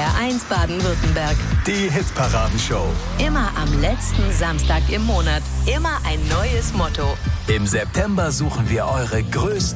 NDR1 Baden-Württemberg. Die Hitparadenshow. Immer am letzten Samstag im Monat. Immer ein neues Motto. Im September suchen wir eure größten